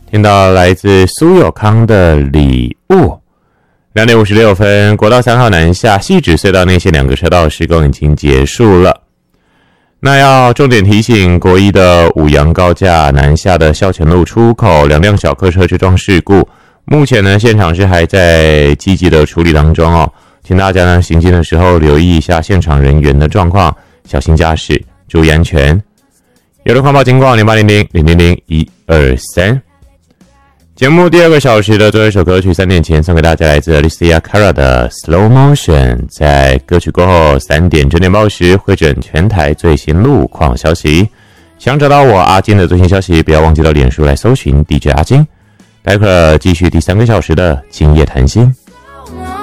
听到来自苏有康的礼物。2点56分，国道3号南下汐止隧道内线2个车道施工已经结束了。那要重点提醒国一的五杨高架南下的孝前路出口2辆小客车追撞事故，目前呢现场是还在积极的处理当中哦，请大家呢行进的时候留意一下现场人员的状况，小心驾驶，注意安全。有的狂暴情况0800-000-123。节目第2个小时的最后一首歌曲3点前送给大家，来自 Alicia Cara 的 Slow Motion。在歌曲过后3点整点报时汇整全台最新路况消息。想找到我阿金的最新消息，不要忘记到脸书来搜寻 DJ 阿金。待会儿继续第3个小时的今夜谈心。